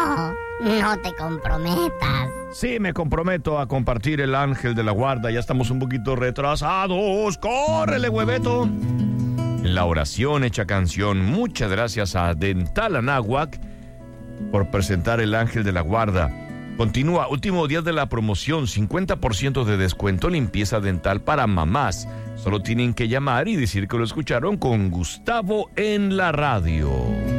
No te comprometas. Sí, me comprometo a compartir el ángel de la guarda. Ya estamos un poquito retrasados. ¡Córrele, hueveto! En la oración hecha canción, muchas gracias a Dental Anáhuac por presentar el ángel de la guarda. Continúa, último día de la promoción, 50% de descuento, limpieza dental para mamás. Solo tienen que llamar y decir que lo escucharon con Gustavo en la radio.